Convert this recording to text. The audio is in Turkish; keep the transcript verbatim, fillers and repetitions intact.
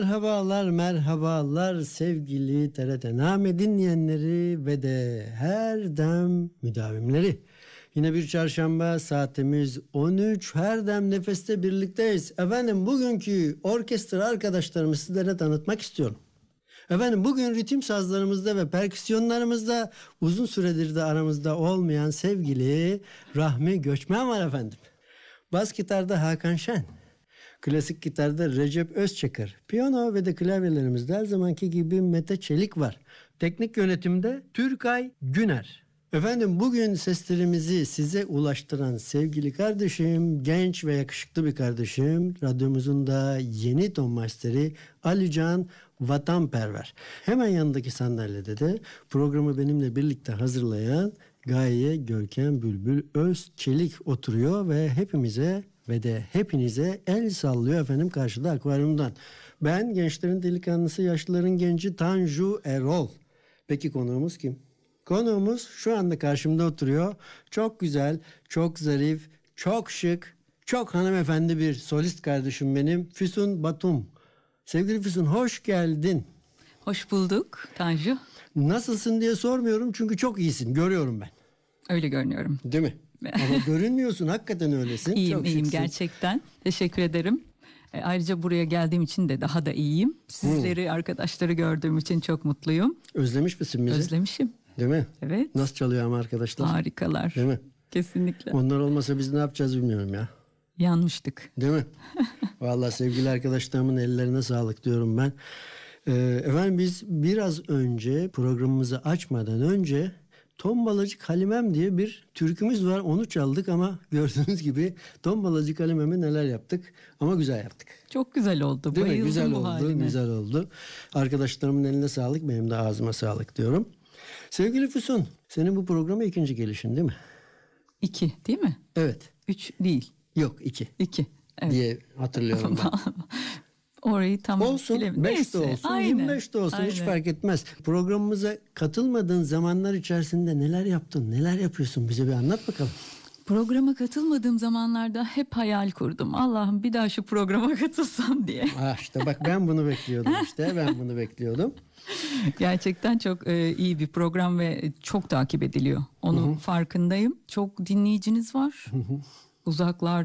Merhabalar, merhabalar sevgili T R T Name dinleyenleri ve de her dem müdavimleri. Yine bir çarşamba, saatimiz on üç, her dem nefeste birlikteyiz. Efendim bugünkü orkestra arkadaşlarımı sizlere tanıtmak istiyorum. Efendim bugün ritim sazlarımızda ve perküsyonlarımızda uzun süredir de aramızda olmayan sevgili Rahmi Göçmen var efendim. Bas gitarda Hakan Şen. Klasik gitarda Recep Özçakır. Piyano ve de klavyelerimizde her zamanki gibi Mete Çelik var. Teknik yönetimde Türkay Güner. Efendim bugün seslerimizi size ulaştıran sevgili kardeşim, genç ve yakışıklı bir kardeşim, radyomuzun da yeni ton masteri Alican Vatanperver. Hemen yanındaki sandalyede de programı benimle birlikte hazırlayan Gaye Görkem Bülbül Özçelik oturuyor ve hepimize ve de hepinize el sallıyor efendim karşıda akvaryumdan. Ben gençlerin delikanlısı, yaşlıların genci Tanju Erol. Peki konuğumuz kim? Konuğumuz şu anda karşımda oturuyor. Çok güzel, çok zarif, çok şık, çok hanımefendi bir solist kardeşim benim. Füsun Batum. Sevgili Füsun, hoş geldin. Hoş bulduk Tanju. Nasılsın diye sormuyorum çünkü çok iyisin, görüyorum ben. Öyle görünüyorum. Değil mi? Ama görünmüyorsun, hakikaten öylesin. İyiyim, çok iyiyim şıksın. Gerçekten. Teşekkür ederim. E, ayrıca buraya geldiğim için de daha da iyiyim. Sizleri, hmm. arkadaşları gördüğüm için çok mutluyum. Özlemiş misin bizi? Özlemişim. Değil mi? Evet. Nasıl çalıyor ama arkadaşlar? Harikalar. Değil mi? Kesinlikle. Onlar olmasa biz ne yapacağız bilmiyorum ya. Yanmıştık. Değil mi? Vallahi sevgili arkadaşlarımın ellerine sağlık diyorum ben. Ee, efendim biz biraz önce programımızı açmadan önce Tombalacık Halimem diye bir türkümüz var. Onu çaldık ama gördüğünüz gibi Tombalacık Halimem'e neler yaptık ama güzel yaptık. Çok güzel oldu. Değil Bayıldım mi? Güzel bu oldu, haline. güzel oldu. Arkadaşlarımın eline sağlık, benim de ağzıma sağlık diyorum. Sevgili Füsun, senin bu programa ikinci gelişin değil mi? İki değil mi? Evet. Üç değil. Yok iki. İki. Evet. Diye hatırlıyorum ben. Orayı tam olsun, bilemedim. beş de olsun, Aynen. yirmi beş de olsun, Aynen. hiç fark etmez. Programımıza katılmadığın zamanlar içerisinde neler yaptın, neler yapıyorsun, bize bir anlat bakalım. Programa katılmadığım zamanlarda hep hayal kurdum. Allah'ım bir daha şu programa katılsam diye. Ah işte bak, ben bunu bekliyordum işte, ben bunu bekliyordum. Gerçekten çok e, iyi bir program ve çok takip ediliyor. Onun Hı hı. farkındayım. Çok dinleyiciniz var. Hı hı. Uzaklarda.